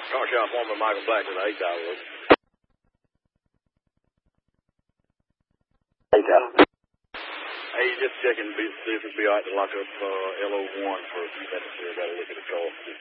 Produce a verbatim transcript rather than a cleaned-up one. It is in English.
Car shop foreman Michael Black with the eight dollar loop. Eight dollar. Hey, just checking to see if it'd be all right to lock up uh, L O one for a few minutes here. Got to look at the car.